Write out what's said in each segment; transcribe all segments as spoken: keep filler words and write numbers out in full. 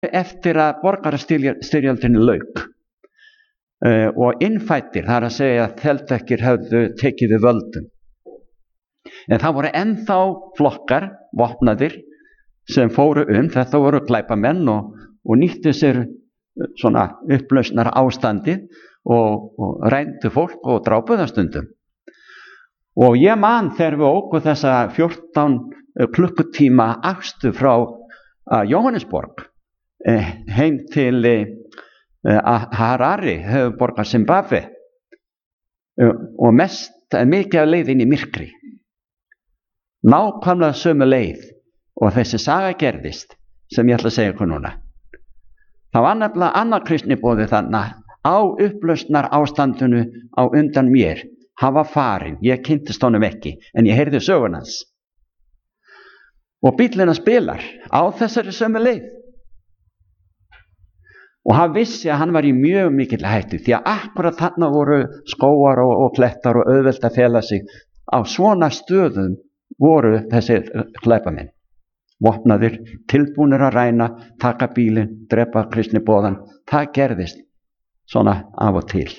eftir að borgarastyrjöldinni lauk uh, og innfættir, það er að segja að þeldökkir höfðu tekið við völdum. En það voru ennþá flokkar, vopnaðir, sem fóru um, þetta voru glæpamenn og, og nýttu sér svona upplausnar ástandið og, og rændu fólk og drápu það stundum. Og ég man þegar við óku þessa fjórtán klukkutíma akstu frá uh, Jóhannesborg eh, heim til uh, Harare, höfuðborgar Zimbabwe, uh, og mest mikið af leiðin í myrkri. Nákvæmlega sömu leið og þessi saga gerðist sem ég ætla að segja ykkur núna. Það var nefnilega annar kristniboði þannig á upplausnar ástandinu á undan mér. Hann var farinn, ég kynntist honum ekki, en ég heyrði sögun hans. Og bíllinn spilar á þessari sömu leið. Og hann vissi að hann var í mjög mikill hættu, því að akkurat þarna voru skógar og, og klettar og auðvelt að fela sig. Á svona stöðum voru þessi glæpamenn. Vopnaðir, tilbúnir að ræna, taka bílinn, drepa kristniboðan. Það gerðist svona af og til.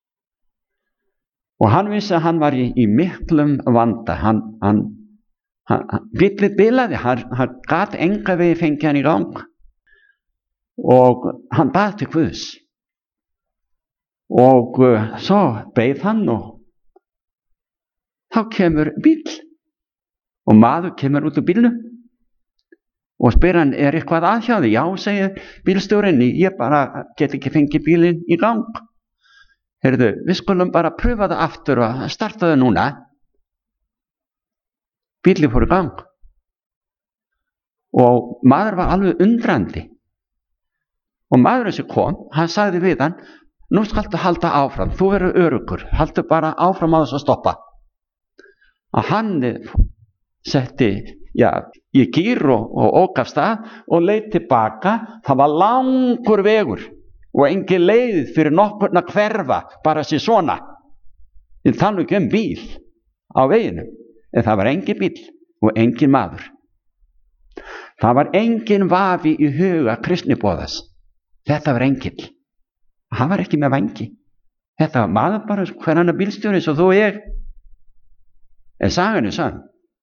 Og hann vissi að hann var í, í miklum vanda. Hann, hann, hann, bíllinn bilaði, hann, hann gat enga vegi fengið hann í gang. Og hann bað til Guðs. Og uh, svo beið hann og þá kemur bíll. Og maður kemur út úr bílnum. Og spyr hann, er eitthvað að hjá þig? Já, segir bílstjórinn, ég bara get ekki fengið bílinn í gang. Heyrðu, við skulum bara pröfa það aftur og starta það núna. Bílinn fór í gang. Og maður var alveg undrandi. Og maðurinn sem kom, hann sagði við hann, nú skaltu halda áfram, þú verður öruggur, haldu bara áfram á þess að stoppa. Og hann setti, já, í gír og, og ók af stað og leit tilbaka. Það var langur vegur og engin leið fyrir nokkurn að hverfa bara sér svona. Ég tala ekki um bíl á veginu, en það var engin bíl og engin maður. Það var engin vafi í huga kristniboðas. Þetta var engill. Hann var ekki með vængi. Þetta var maður bara hver annar bílstjóri svo þú og ég. En sagan er sann.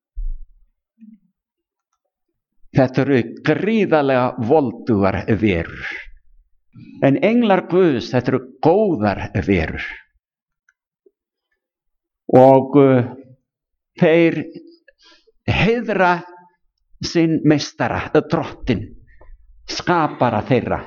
Þetta eru gríðarlega voldugar verur. En englar Guðs, þetta eru góðar verur. Og uh, þeir heiðra sinn meistara, drottinn, skapara þeirra.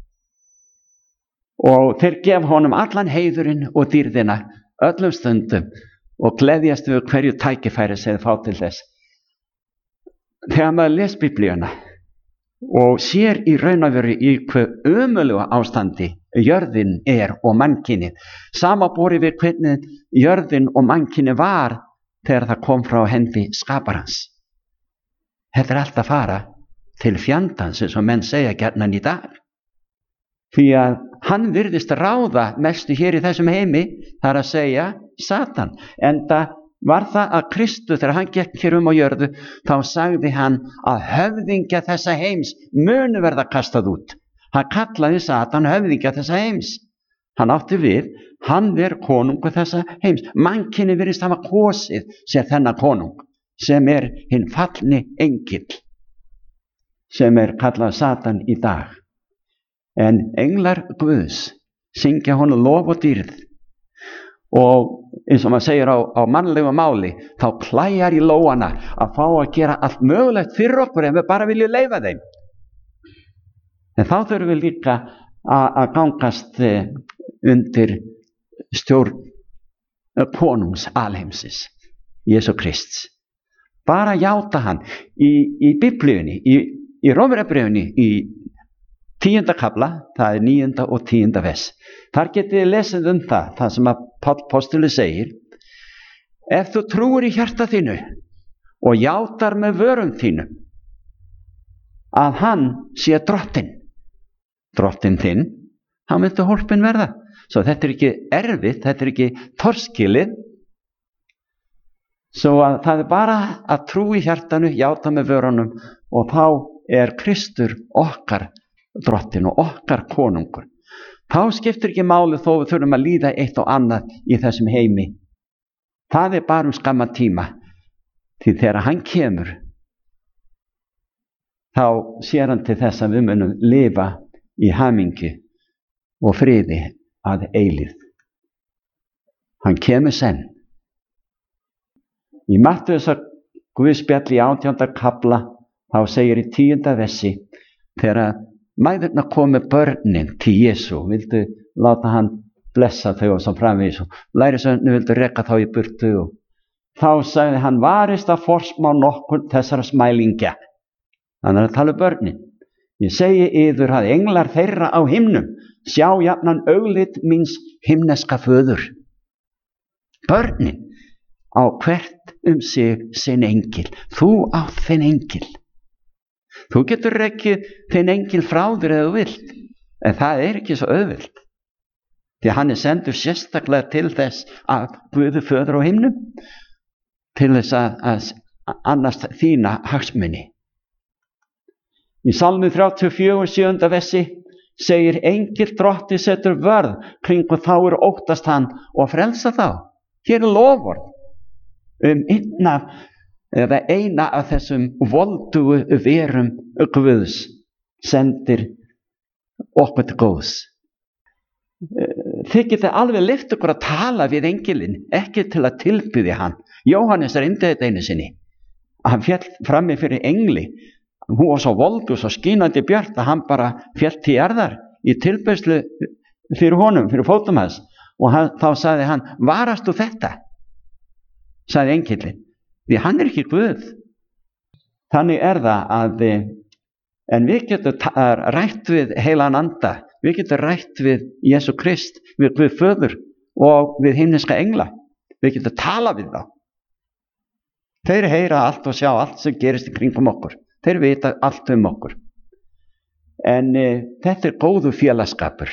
Og þeir gef honum allan heiðurinn og dýrðina öllum stundum og gleðjast við hverju tækifæri sem þeir fá til þess. Þegar maður les Biblíuna og sér í raun og veru í hve ömurlegu ástandi jörðin er og mannkynið, samanborið við hvernig jörðin og mannkynið var þegar það kom frá hendi skaparans. Þetta er allt að fara til fjandans, eins og menn segja gjarnan í dag. Því að hann virðist ráða mestu hér í þessum heimi, það er að segja Satan. Enda var það að Kristur, þegar hann gekk hér um á jörðu, þá sagði hann að höfðingja þessa heims munu verða kastað út. Hann kallaði Satan höfðingja þessa heims. Hann átti við, hann er konungur þessa heims. Mannkynið virðist hafa kosið sér þennan konung, sem er hinn fallni engill, sem er kallað Satan í dag. En englar Guðs syngja honum lof og dýrð. Og eins og maður segir á, á mannlegu máli, þá klæjar í lóana að fá að gera allt mögulegt fyrir okkur ef við bara viljum leyfa þeim. En þá þurfum við líka að, að gangast undir stjórn konungs alheimsins, Jesú Krists. Bara játa hann í, í Biblíunni, í, í Rómverjabréfunni, í tíunda kafla, það er níunda og tíunda vers. Þar getið þið lesið um það, það sem að Páll postuli segir, ef þú trúir í hjarta þínu og játar með vörum þínum að hann sé drottinn, drottinn þinn, hann viltu hólpin verða. Svo þetta er ekki erfitt, þetta er ekki torskilið. Svo að það er bara að trú í hjartanu, játa með vörunum og þá er Kristur okkar drottin og okkar konungur. Þá skiptir ekki máli þó við þurfum að líða eitt og annað í þessum heimi. Það er bara um skamma tíma. Því þegar hann kemur, þá sér hann til þess að við munum lifa í hamingju og friði að eilífð. Hann kemur senn. Í Mattheusar Guðspjalli í átjánda kafla, þá segir í tíunda versi, þegar mæðurnar komu börnin til Jesú, vildu láta hann blessa þau og svo framvegis, og lærisveinarnir vildu reka þá í burtu, og þá sagði hann, varist að forsmá nokkur þessara smælingja. Hann er að tala um börnin. Ég segi yður að englar þeirra á himnum sjá jafnan auglit míns himneska föður. Börnin á hvert um sig sinn engil. Þú átt þinn engil. Þú getur ekki þinn engil frá þér eða þú vilt, en það er ekki svo auðvilt. Því hann er sendur sérstaklega til þess að Guði föður á himnum, til þess að, að annast þína hagsmuni. Í Salmi þrjátíu og fjögur, sjöunda versi segir, engil drotti setur vörð kringum þá er óttast hann og frelsa þá. Hér er lofvörð um einna, eða eina af þessum voldugu verum Guðs sendir okkur til góðs. Þið getið alveg lyft ykkur að tala við engilinn, ekki til að tilbiðja hann. Jóhannes reyndi þetta einu sinni. Hann féll frammi fyrir engli. Hún var svo voldu, svo skínandi björt að hann bara féll til jarðar í tilbeiðslu fyrir honum, fyrir fótum hans. Og hann, þá sagði hann, varast þú þetta? Sagði engilinn. Því hann er ekki Guð. Þannig er það að, en við getum rætt við heilan anda, við getum rætt við Jesú Krist, við Guð föður og við himneska engla. Við getum tala við þá. Þeir heyra allt og sjá allt sem gerist í kringum okkur. Þeir vita allt um okkur. En e, þetta er góðu félagskapur.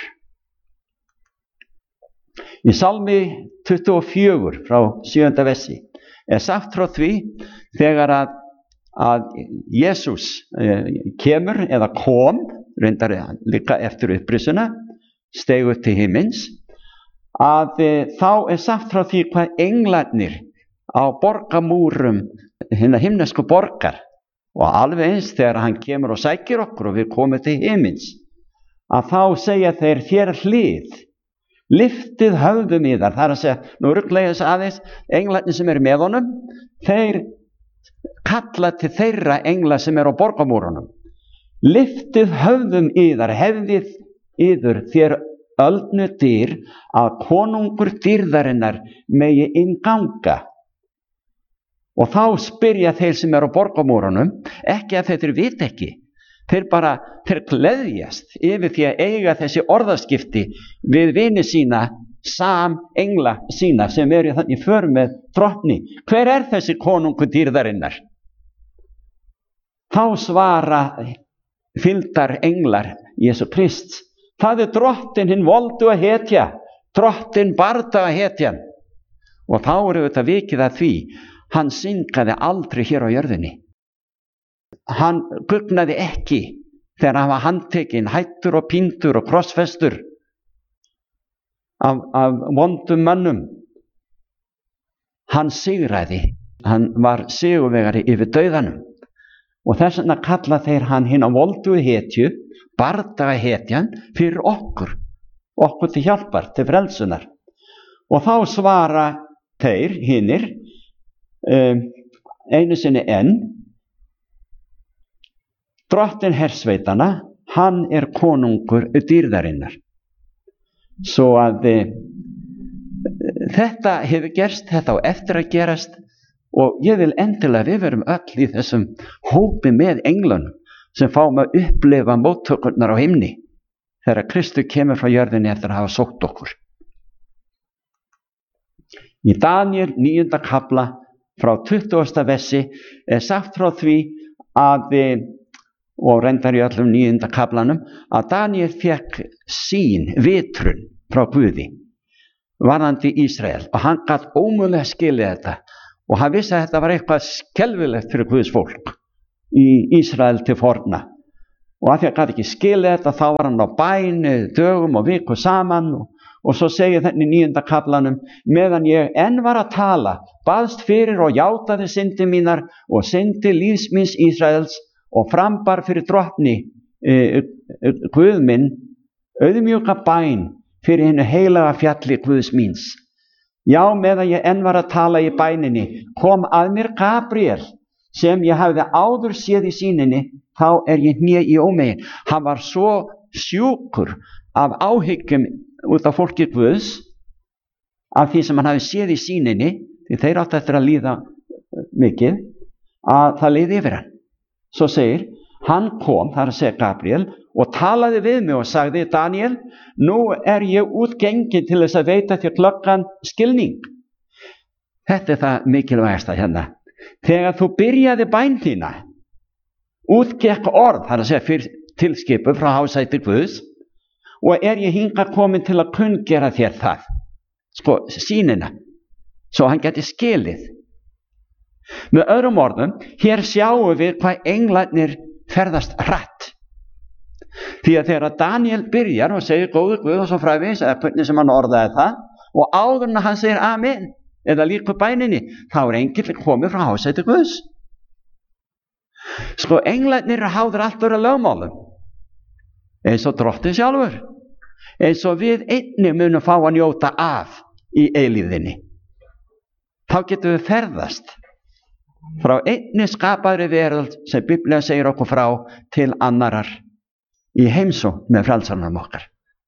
Í Salmi tuttugu og fjögur frá sjöunda versi er sagt frá því þegar að, að Jesús eh, kemur eða kom, reyndar líka eftir upprisuna, steig upp til himins, að eh, þá er sagt frá því hvað englarnir á borgamúrum hinna himnesku borgar, og alveg eins þegar hann kemur og sækir okkur og við komum til himins, að þá segja þeir þér hlið, liftið höfðum í þar. Það er að segja, nú rugglega þess aðeins, englarnir sem eru með honum, þeir kalla til þeirra engla sem eru á borgamúrunum. Liftið höfðum í þar, hefðið yður þér öldnu dyr að konungur dýrðarinnar megi innganga. Og þá spyrja þeir sem eru á borgamúrunum, ekki að þeir vita ekki. Þeir bara, þeir gleðjast yfir því að eiga þessi orðaskipti við vini sína, sam engla sína sem eru þannig í för með drottni. Hver er þessi konungur dýrðarinnar? Þá svara fylgdar englar Jesú Krist. Það er drottin hinn voldu að hetja, drottin bardaga hetjan. Og þá eru þetta vikið að því, hann syngaði aldrei hér á jörðinni. Hann gugnaði ekki þegar hann var handtekinn, hættur og píndur og krossfestur af, af vondum mönnum. Hann sigraði, hann var sigurvegari yfir dauðanum. Og þess vegna kalla þeir hann hina voldu hetju, bardaga hetjan, fyrir okkur, okkur til hjálpar, til frelsunar. Og þá svara þeir hinnir, um, einu sinni enn, drottin hersveitana, hann er konungur dýrðarinnar. Svo að e, þetta hefur gerst, þetta á eftir að gerast, og ég vil endilega við verum öll í þessum hópi með englunum sem fáum að upplifa móttökurnar á himni þegar Kristur kemur frá jörðinni eftir að hafa sótt okkur. Í Daníel níunda kafla frá tuttugasta versi er sagt frá því að og reyndar í öllum níunda kaflanum, að Daníel fekk sín, vitrun frá Guði, varðandi Ísrael, og hann gat ómögulega skilið þetta, og hann vissi að þetta var eitthvað skelfilegt fyrir Guðs fólk í Ísrael til forna, og að því að gat ekki skilið þetta þá var hann á bæn dögum og viku saman og, og svo segir þenni níunda kaflanum: meðan ég enn var að tala baðst fyrir og játaði syndi mínar og syndi lífs míns Ísraels og frambar fyrir drottni e, e, Guð minn auðmjúka bæn fyrir hinnu heilaga fjalli Guðs míns. Já, meðan ég enn var að tala í bæninni kom að mér Gabriel sem ég hafði áður séð í sýninni, þá er ég hné í ómegin. Hann var svo sjúkur af áhyggjum út af fólki Guðs af því sem hann hafði séð í sýninni, því þeir áttu eftir að líða mikið, að það liði yfir hann. Svo segir, hann kom, það er að segja Gabriel, og talaði við mig og sagði: Daniel, nú er ég útgengin til þess að veita þér glöggan skilning. Þetta er það mikilvægasta hérna. Þegar þú byrjaði bæn þína, útgekk orð, það er að segja fyrir tilskipu frá hásæti Guðs, og er ég hingað komin til að kunngera þér það, sko, sýnina, svo hann geti skilið. Með öðrum orðum, hér sjáum við hvað englarnir ferðast hratt. Því að þegar Daniel byrjar og segir góður Guð og svo fræfis, eða hvernig sem hann orðaði það, og áður en hann segir amen, eða líka bæninni, þá er engill komið frá hásæti Guðs. Sko, englarnir háður allt vera lögmálum, eins og drottinn sjálfur, eins og við einnig munum fá að njóta af í eilíðinni. Þá getum við ferðast frá einni skapaðri veröld sem Biblía segir okkur frá til annarar í heimsókn með frelsarnum okkar.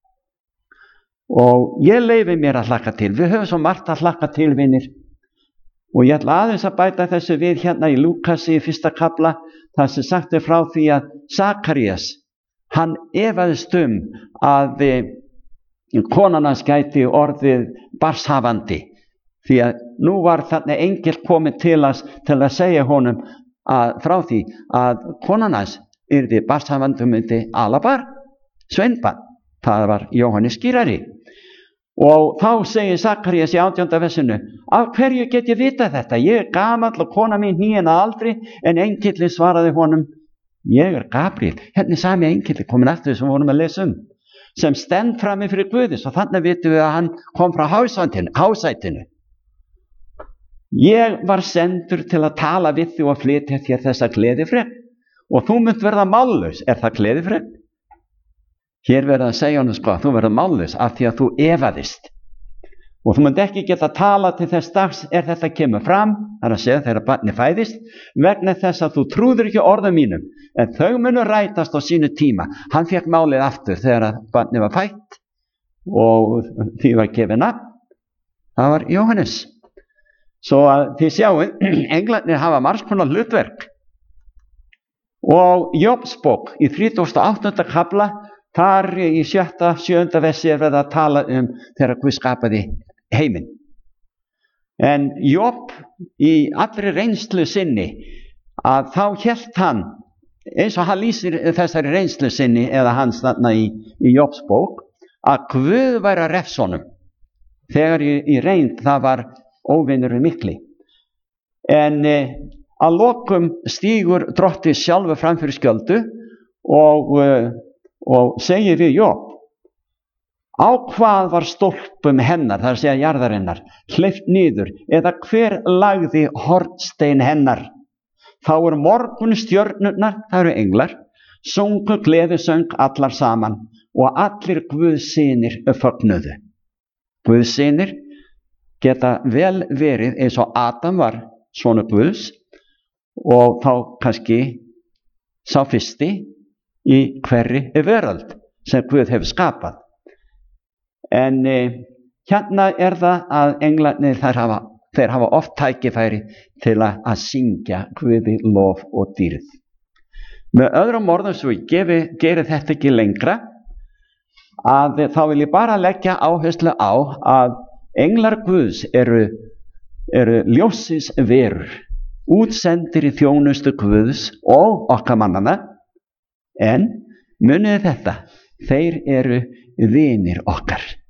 Og ég leyfi mér að hlakka til. Við höfum svo margt að hlakka til, vinir. Og ég ætla aðeins að bæta þessu við hérna í Lúkasi í fyrsta kafla, þar sem sagt er frá því að Sakarías, hann efaðist um að konan hans gæti orðið barnshafandi, því að nú var þarna engill kominn til, til að segja honum að, frá því að konan hans yrði barnshafandi og myndi ala barn, sveinbarn. Það var Jóhannes skírari. Og þá segir Sakarías í átjánda versinu: af hverju get ég vitað þetta? Ég er gamall og kona mín hníin að aldri. En engillinn svaraði honum: ég er Gabriel. Hérna er sami engillinn komin aftur sem við vorum að lesa um, sem stend frammi fyrir Guði. Svo þannig vitum við að hann kom frá hásætinu. Ég var sendur til að tala við þig og flytja þér þessa gleðifrétt, og þú munt verða mállaus. Er það gleðifrétt? Hér verður að segja hann, sko, þú verður mállaus af því að þú efaðist. Og þú munt ekki geta að tala til þess dags er þetta kemur fram, það er að segja þegar barnið fæðist, vegna þess að þú trúður ekki orðum mínum, en þau munu rætast á sínu tíma. Hann fékk málið aftur þegar að barnið var fætt og því var gefið nafn. Það var Jóhannes. Svo að þið sjáu, englarnir hafa margs konar hlutverk. Og Jóbsbók í þrítugasta og áttunda kafla, þar í sjötta, sjöunda versi er verið að tala um þegar Guð skapaði heiminn. En Job í allri reynslu sinni, að þá hélt hann, eins og hann lýsir þessari reynslu sinni, eða hans þarna í, í Jóbsbók, að Guð væri að refsa honum. Þegar í, í reynd það var óvinur mikli. En e, að lokum stígur drottinn sjálfur fram fyrir skjöldu og e, og segir við Job: á hvað var stólpum hennar, það er að segja jarðarinnar, hleypt niður, eða hver lagði hornstein hennar? Þá er morgun stjörnurnar, það eru englar, sungu gleðisöng allar saman, og allir Guðssynir fögnuðu. Guðssynir geta vel verið eins og Adam var sonur Guðs, og þá kannski sá fyrsti í hverri veröld sem Guð hefur skapað. En eh, hérna er það að englarnir þeir hafa, þeir hafa oft tækifæri til að, að syngja Guði lof og dýrð. Með öðrum orðum, svo ég gefi, geri þetta ekki lengra, að þá vil ég bara leggja áherslu á að englar Guðs eru, eru ljóssins verur, útsendir í þjónustu Guðs og okkar mannana. En munið þetta, þeir eru vinir okkar.